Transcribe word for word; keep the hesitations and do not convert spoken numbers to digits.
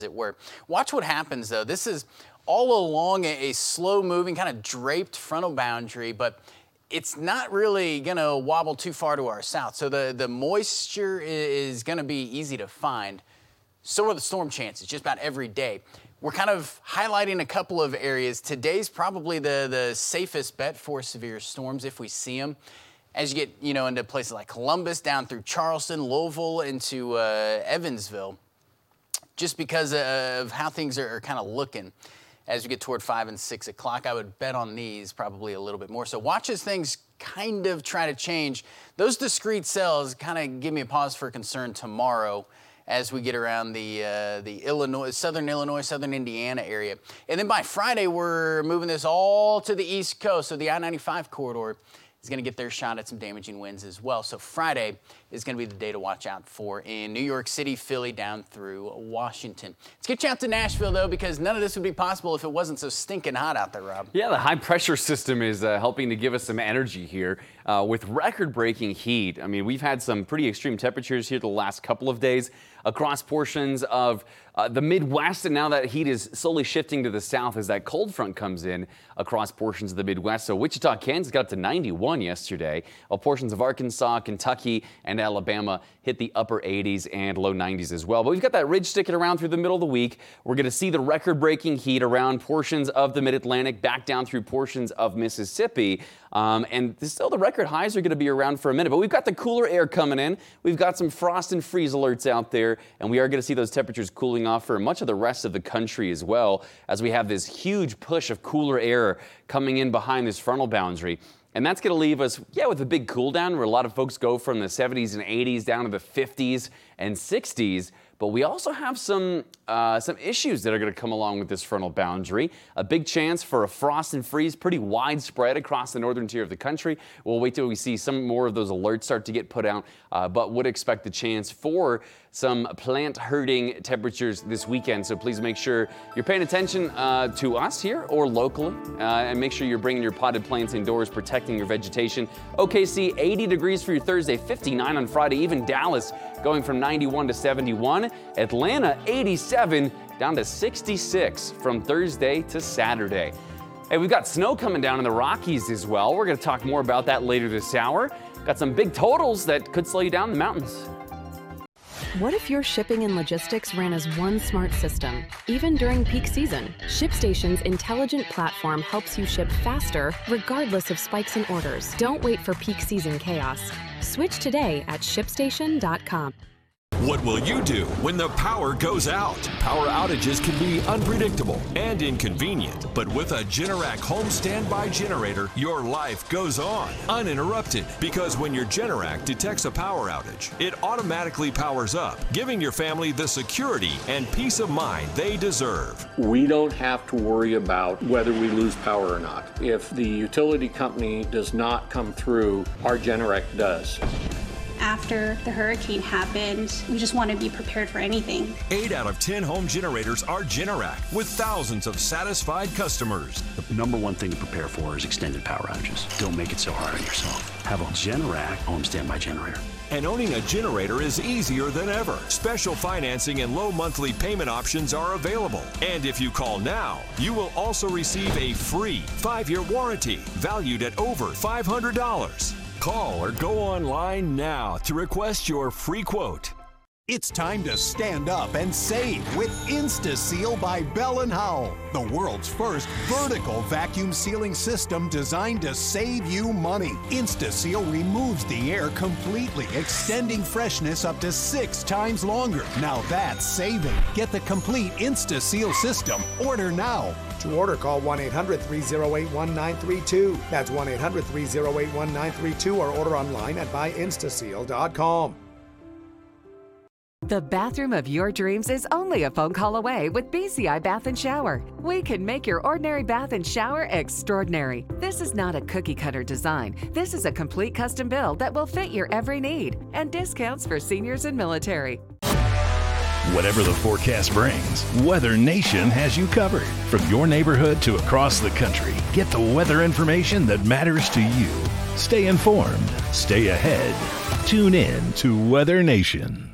it were. Watch what happens, though. This is all along a, a slow-moving, kind of draped frontal boundary, but it's not really going to wobble too far to our south. So the, the moisture is going to be easy to find. So are the storm chances, just about every day. We're kind of highlighting a couple of areas. Today's probably the, the safest bet for severe storms if we see them. As you get, you know, into places like Columbus, down through Charleston, Louisville, into uh, Evansville, just because of how things are, are kind of looking. As we get toward five and six o'clock, I would bet on these probably a little bit more. So watch as things kind of try to change. Those discrete cells kind of give me a pause for concern tomorrow as we get around the uh, the Illinois, southern Illinois, southern Indiana area. And then by Friday, we're moving this all to the East Coast. So the I ninety-five corridor is going to get their shot at some damaging winds as well. So Friday is going to be the day to watch out for in New York City, Philly, down through Washington. Let's get you out to Nashville, though, because none of this would be possible if it wasn't so stinking hot out there, Rob. Yeah, the high-pressure system is uh, helping to give us some energy here uh, with record-breaking heat. I mean, we've had some pretty extreme temperatures here the last couple of days across portions of uh, the Midwest, and now that heat is slowly shifting to the south as that cold front comes in across portions of the Midwest. So Wichita, Kansas got up to ninety-one yesterday, while portions of Arkansas, Kentucky, and Alabama hit the upper eighties and low nineties as well. But we've got that ridge sticking around through the middle of the week. We're going to see the record-breaking heat around portions of the Mid-Atlantic, back down through portions of Mississippi. Um, and still the record highs are going to be around for a minute. But we've got the cooler air coming in. We've got some frost and freeze alerts out there. And we are going to see those temperatures cooling off for much of the rest of the country as well, as we have this huge push of cooler air coming in behind this frontal boundary. And that's going to leave us, yeah, with a big cool down where a lot of folks go from the seventies and eighties down to the fifties and sixties. But we also have some uh, some issues that are going to come along with this frontal boundary. A big chance for a frost and freeze, pretty widespread across the northern tier of the country. We'll wait till we see some more of those alerts start to get put out, uh, but would expect the chance for some plant hurting temperatures this weekend. So please make sure you're paying attention uh, to us here or locally, uh, and make sure you're bringing your potted plants indoors, protecting your vegetation. O K C, eighty degrees for your Thursday, fifty-nine on Friday. Even Dallas going from ninety-one to seventy-one. Atlanta, eighty-seven down to sixty-six from Thursday to Saturday. Hey, we've got snow coming down in the Rockies as well. We're going to talk more about that later this hour. Got some big totals that could slow you down in the mountains. What if your shipping and logistics ran as one smart system? Even during peak season, ShipStation's intelligent platform helps you ship faster, regardless of spikes in orders. Don't wait for peak season chaos. Switch today at ship station dot com. What will you do when the power goes out? Power outages can be unpredictable and inconvenient, but with a Generac home standby generator, your life goes on uninterrupted, because when your Generac detects a power outage, it automatically powers up, giving your family the security and peace of mind they deserve. We don't have to worry about whether we lose power or not. If the utility company does not come through, our Generac does. After the hurricane happened, we just want to be prepared for anything. Eight out of ten home generators are Generac, with thousands of satisfied customers. The number one thing to prepare for is extended power outages. Don't make it so hard on yourself. Have a Generac home standby generator. And owning a generator is easier than ever. Special financing and low monthly payment options are available. And if you call now, you will also receive a free five-year warranty valued at over five hundred dollars. Call or go online now to request your free quote. It's time to stand up and save with InstaSeal by Bell and Howell, the world's first vertical vacuum sealing system designed to save you money. InstaSeal removes the air completely, extending freshness up to six times longer. Now that's saving. Get the complete InstaSeal system. Order now. To order, call one eight hundred, three oh eight, one nine three two. That's one eight hundred, three oh eight, one nine three two, or order online at buy insta seal dot com. The bathroom of your dreams is only a phone call away with B C I Bath and Shower. We can make your ordinary bath and shower extraordinary. This is not a cookie-cutter design. This is a complete custom build that will fit your every need, and discounts for seniors and military. Whatever the forecast brings, Weather Nation has you covered. From your neighborhood to across the country, get the weather information that matters to you. Stay informed, stay ahead. Tune in to Weather Nation.